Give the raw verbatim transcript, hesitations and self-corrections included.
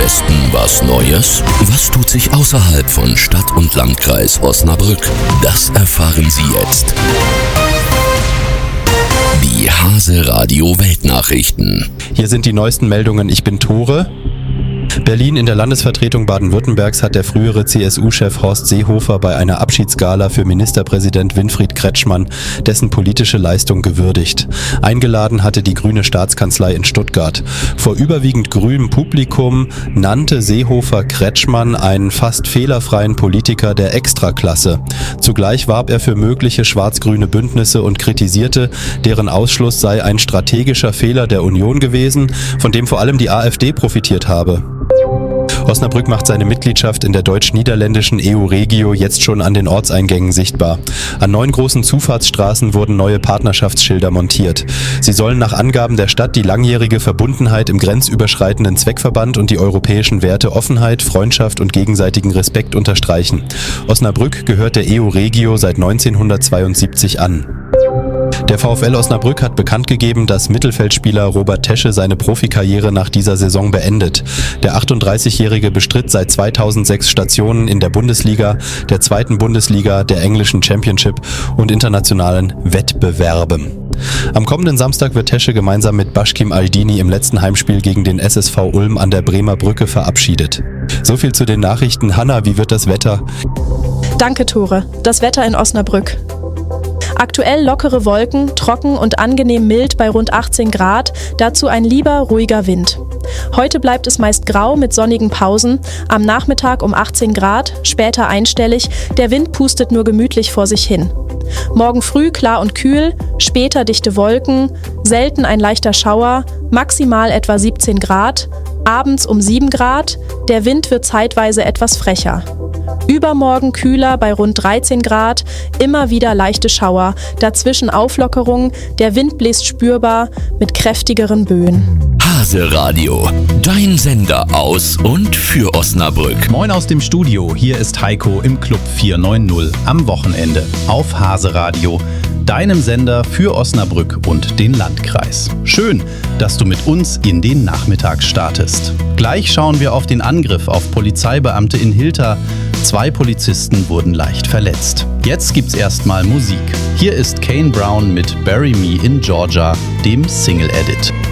Westen was Neues? Was tut sich außerhalb von Stadt und Landkreis Osnabrück? Das erfahren Sie jetzt. Die Hase Radio Weltnachrichten. Hier sind die neuesten Meldungen. Ich bin Tore. Berlin in der Landesvertretung Baden-Württembergs hat der frühere C S U-Chef Horst Seehofer bei einer Abschiedsgala für Ministerpräsident Winfried Kretschmann dessen politische Leistung gewürdigt. Eingeladen hatte die Grüne Staatskanzlei in Stuttgart. Vor überwiegend grünem Publikum nannte Seehofer Kretschmann einen fast fehlerfreien Politiker der Extraklasse. Zugleich warb er für mögliche schwarz-grüne Bündnisse und kritisierte, deren Ausschluss sei ein strategischer Fehler der Union gewesen, von dem vor allem die AfD profitiert habe. Osnabrück macht seine Mitgliedschaft in der deutsch-niederländischen E U-Regio jetzt schon an den Ortseingängen sichtbar. An neun großen Zufahrtsstraßen wurden neue Partnerschaftsschilder montiert. Sie sollen nach Angaben der Stadt die langjährige Verbundenheit im grenzüberschreitenden Zweckverband und die europäischen Werte Offenheit, Freundschaft und gegenseitigen Respekt unterstreichen. Osnabrück gehört der E U-Regio seit neunzehnhundertzweiundsiebzig an. Der VfL Osnabrück hat bekannt gegeben, dass Mittelfeldspieler Robert Tesche seine Profikarriere nach dieser Saison beendet. Der achtunddreißigjährige bestritt seit zweitausendsechs Stationen in der Bundesliga, der zweiten Bundesliga, der englischen Championship und internationalen Wettbewerben. Am kommenden Samstag wird Tesche gemeinsam mit Başkim Aldini im letzten Heimspiel gegen den S S V Ulm an der Bremer Brücke verabschiedet. So viel zu den Nachrichten. Hanna, wie wird das Wetter? Danke, Tore. Das Wetter in Osnabrück. Aktuell lockere Wolken, trocken und angenehm mild bei rund achtzehn Grad, dazu ein lieber, ruhiger Wind. Heute bleibt es meist grau mit sonnigen Pausen, am Nachmittag um achtzehn Grad, später einstellig, der Wind pustet nur gemütlich vor sich hin. Morgen früh klar und kühl, später dichte Wolken, selten ein leichter Schauer, maximal etwa siebzehn Grad, abends um sieben Grad, der Wind wird zeitweise etwas frecher. Übermorgen kühler bei rund dreizehn Grad, immer wieder leichte Schauer, dazwischen Auflockerung, der Wind bläst spürbar mit kräftigeren Böen. Hase Radio, dein Sender aus und für Osnabrück. Moin aus dem Studio, hier ist Heiko im Club vier neun null am Wochenende auf Hase Radio, deinem Sender für Osnabrück und den Landkreis. Schön, dass du mit uns in den Nachmittag startest. Gleich schauen wir auf den Angriff auf Polizeibeamte in Hilter. Zwei Polizisten wurden leicht verletzt. Jetzt gibt's erstmal Musik. Hier ist Kane Brown mit Bury Me in Georgia, dem Single-Edit.